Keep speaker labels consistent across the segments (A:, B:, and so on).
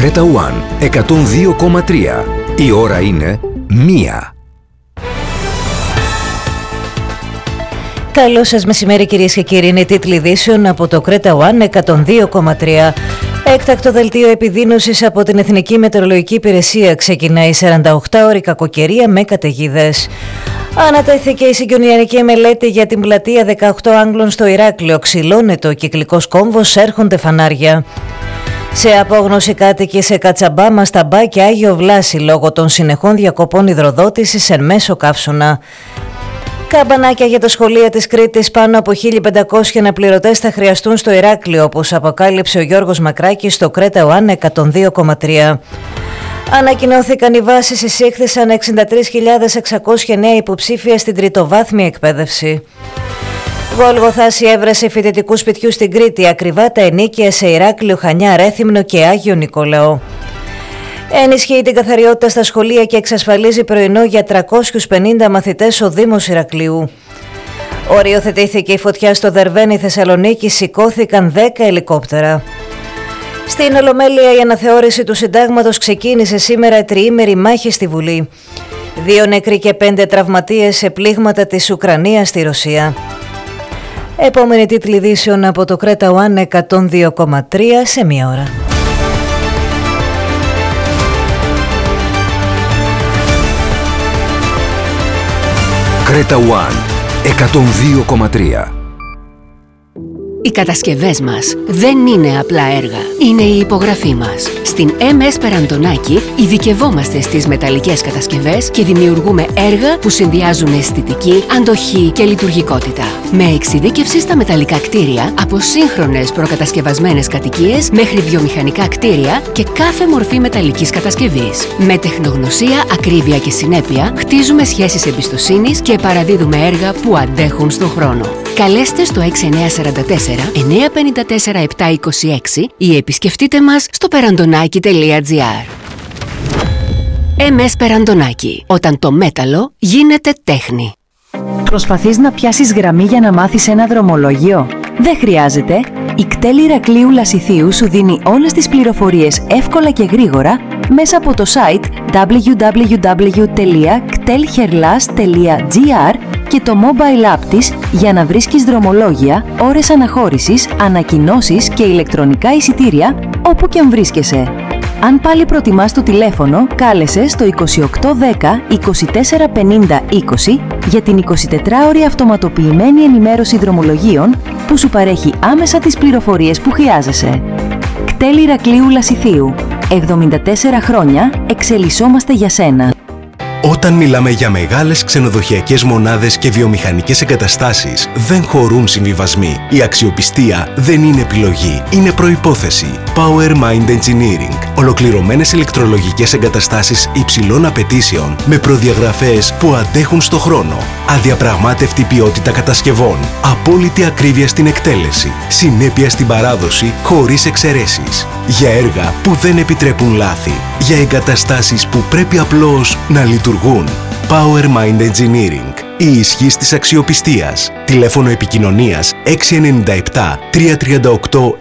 A: Creta One 102,3. Η ώρα είναι 1.
B: Καλό σας μεσημέρι κυρίες και κύριοι, είναι τίτλοι ειδήσεων από το Creta One 102,3. Έκτακτο δελτίο επιδείνωσης από την Εθνική Μετεωρολογική Υπηρεσία. Ξεκινάει 48ωρη κακοκαιρία με καταιγίδες. Ανατέθηκε η συγκοινωνιακή μελέτη για την πλατεία 18 Άγγλων στο Ηράκλειο. Ξυλώνεται ο κυκλικός κόμβος, έρχονται φανάρια. Σε απόγνωση κάτοικοι σε Κατσαμπάμα, Σταμπά και Άγιο Βλάση λόγω των συνεχών διακοπών υδροδότησης εν μέσω καύσωνα. Καμπανάκια για τα σχολεία της Κρήτης, πάνω από 1.500 αναπληρωτές θα χρειαστούν στο Ηράκλειο, όπως αποκάλυψε ο Γιώργος Μακράκης στο Creta One 102,3. Ανακοινώθηκαν οι βάσεις, εισήχθησαν 63.609 υποψήφια στην τριτοβάθμια εκπαίδευση. Γολγοθάση έβρασε φοιτητικού σπιτιού στην Κρήτη, ακριβά τα ενίκια σε Ηράκλειο, Χανιά, Ρέθυμνο και Άγιο Νικολαό. Ενισχύει την καθαριότητα στα σχολεία και εξασφαλίζει πρωινό για 350 μαθητές ο Δήμος Ηρακλείου. Οριοθετήθηκε η φωτιά στο Δερβένι Θεσσαλονίκη, σηκώθηκαν 10 ελικόπτερα. Στην Ολομέλεια η αναθεώρηση του συντάγματος ξεκίνησε σήμερα, τριήμερη μάχη στη Βουλή. 2 νεκροί και 5 τραυματίες σε πλήγματα της Ουκρανίας στη Ρωσία. Επόμενη τίτλη ειδήσεων από το Creta One 102,3 σε 1 ώρα.
A: Creta One 102,3.
C: Οι κατασκευές μας δεν είναι απλά έργα, είναι η υπογραφή μας. Στην MS Περαντονάκη ειδικευόμαστε στις μεταλλικές κατασκευές και δημιουργούμε έργα που συνδυάζουν αισθητική, αντοχή και λειτουργικότητα. Με εξειδίκευση στα μεταλλικά κτίρια, από σύγχρονες προκατασκευασμένες κατοικίες μέχρι βιομηχανικά κτίρια και κάθε μορφή μεταλλικής κατασκευής. Με τεχνογνωσία, ακρίβεια και συνέπεια, χτίζουμε σχέσεις εμπιστοσύνης και παραδίδουμε έργα που αντέχουν στον χρόνο. Καλέστε στο 6944-954-726 ή επισκεφτείτε μας στο perandonaki.gr. MS Περαντονάκη. Όταν το μέταλλο γίνεται τέχνη.
D: Προσπαθείς να πιάσεις γραμμή για να μάθεις ένα δρομολόγιο? Δεν χρειάζεται. Η ΚΤΕΛ Ηρακλείου Λασιθίου σου δίνει όλες τις πληροφορίες εύκολα και γρήγορα μέσα από το site www.ktelherlas.gr και το mobile app της για να βρίσκεις δρομολόγια, ώρες αναχώρησης, ανακοινώσεις και ηλεκτρονικά εισιτήρια όπου και αν βρίσκεσαι. Αν πάλι προτιμάς το τηλέφωνο, κάλεσε στο 2810 24 50 20 για την 24ωρη αυτοματοποιημένη ενημέρωση δρομολογίων που σου παρέχει άμεσα τις πληροφορίες που χρειάζεσαι. ΚΤΕΛ Ηρακλείου Λασιθίου. 74 χρόνια εξελισσόμαστε για σένα.
E: Όταν μιλάμε για μεγάλες ξενοδοχειακές μονάδες και βιομηχανικές εγκαταστάσεις, δεν χωρούν συμβιβασμοί. Η αξιοπιστία δεν είναι επιλογή, είναι προϋπόθεση. Power Mind Engineering. Ολοκληρωμένες ηλεκτρολογικές εγκαταστάσεις υψηλών απαιτήσεων με προδιαγραφές που αντέχουν στο χρόνο. Αδιαπραγμάτευτη ποιότητα κατασκευών. Απόλυτη ακρίβεια στην εκτέλεση. Συνέπεια στην παράδοση χωρίς εξαιρέσεις. Για έργα που δεν επιτρέπουν λάθη. Για εγκαταστάσεις που πρέπει απλώς να λειτουργούν. Power Mind Engineering. Η ισχύς της αξιοπιστίας. Τηλέφωνο επικοινωνίας 697 338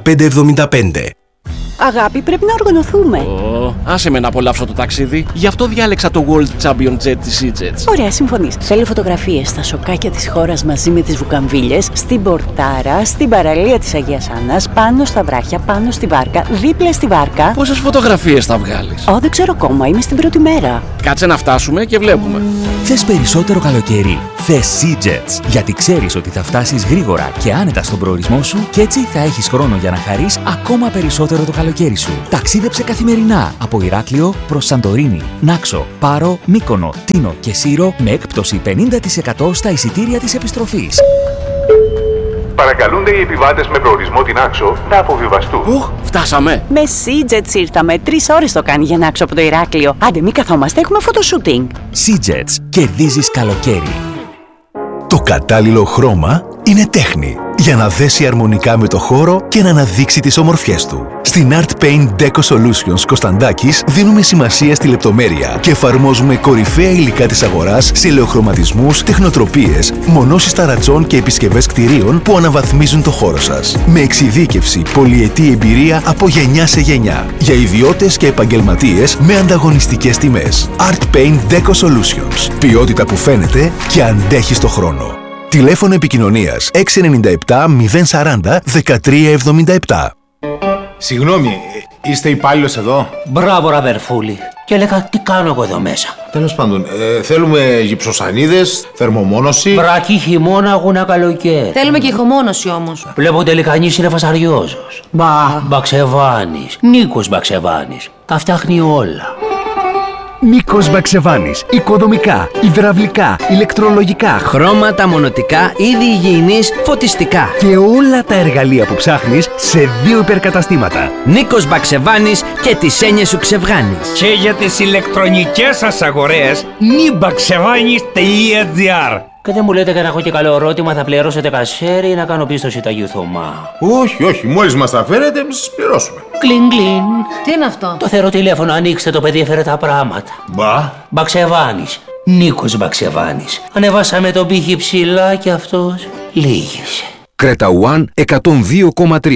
E: 6575.
F: Αγάπη, πρέπει να οργανωθούμε.
G: Άσε με να απολαύσω το ταξίδι. Γι' αυτό διάλεξα το World Champion Jet της EasyJet.
F: Ωραία, συμφωνείς. Θέλω φωτογραφίες στα σοκάκια της χώρας μαζί με τις βουκαμβίλες, στην πορτάρα, στην παραλία της Αγίας Άννας, πάνω στα βράχια, πάνω στη βάρκα, δίπλα στη βάρκα.
G: Πόσες φωτογραφίες θα βγάλεις?
F: Δεν ξέρω ακόμα, είμαι στην πρώτη μέρα.
G: Κάτσε να φτάσουμε και βλέπουμε.
H: Θες περισσότερο καλοκαίρι? Θες EasyJet, γιατί ξέρεις ότι θα φτάσεις γρήγορα και άνετα στον προορισμό σου και έτσι θα έχεις χρόνο για να χαρείς ακόμα περισσότερο το καλοκαίρι σου. Ταξίδεψε καθημερινά από Ηράκλειο προς Σαντορίνη, Νάξο, Πάρο, Μύκονο, Τίνο και Σύρο με έκπτωση 50% στα εισιτήρια της επιστροφής.
I: Παρακαλούνται οι επιβάτες με προορισμό την Άξο να αποβιβαστούν.
G: Φτάσαμε.
F: Με EasyJet ήρθαμε. 3 ώρες το κάνει για να Άξο από το Ηράκλειο. Άντε, μη καθόμαστε, έχουμε φωτοσούτινγκ.
H: EasyJet, κερδίζεις καλοκαίρι.
E: Το κατάλληλο χρώμα είναι τέχνη για να δέσει αρμονικά με το χώρο και να αναδείξει τις ομορφιές του. Στην Art Paint Deco Solutions Κωνσταντάκης δίνουμε σημασία στη λεπτομέρεια και εφαρμόζουμε κορυφαία υλικά της αγοράς σε ελαιοχρωματισμούς, τεχνοτροπίες, μονώσεις ταρατσών και επισκευές κτηρίων που αναβαθμίζουν το χώρο σας. Με εξειδίκευση, πολυετή εμπειρία από γενιά σε γενιά. Για ιδιώτες και επαγγελματίες με ανταγωνιστικές τιμές. Art Paint Deco Solutions. Ποιότητα που φαίνεται και αντέχει στο χρόνο. Τηλέφωνο επικοινωνίας 697 040 1377.
J: Συγγνώμη, είστε υπάλληλος εδώ?
K: Μπράβο, ραβερφούλη. Και έλεγα τι κάνω εγώ εδώ μέσα.
J: Τέλος πάντων, θέλουμε γυψοσανίδες, θερμομόνωση.
K: Βρακή χειμώνα, αγούνα καλοκαίρι.
L: Θέλουμε και ηχομόνωση όμως.
K: Βλέπω τελικά κανείς είναι φασαριόζος. Μπαξεβάνης. Νίκος Μπαξεβάνης. Τα φτιάχνει όλα.
M: Νίκος Μπαξεβάνης. Οικοδομικά, υδραυλικά, ηλεκτρολογικά,
N: χρώματα, μονοτικά, είδη υγιεινής, φωτιστικά.
M: Και όλα τα εργαλεία που ψάχνεις σε 2 υπερκαταστήματα.
N: Νίκος Μπαξεβάνης και τις έννοιες σου ξεβγάνεις.
O: Και για τις ηλεκτρονικές σας αγορές, nibaxevanis.gr.
K: Και δεν μου λέτε και να έχω και καλό ερώτημα, θα πληρώσετε κασέρι ή να κάνω πίστοση του Αγίου Θωμά?
J: Όχι, μόλις μας τα φέρετε, εμείς σας πληρώσουμε.
K: Κλιν κλιν.
L: Τι είναι αυτό?
K: Το θεωρώ τηλέφωνο, ανοίξτε, το παιδί έφερε τα πράγματα. Μπαξεβάνης. Νίκος Μπαξεβάνης. Ανεβάσαμε τον πύχη ψηλά και αυτός λύγησε.
A: Κρέτα One 102,3.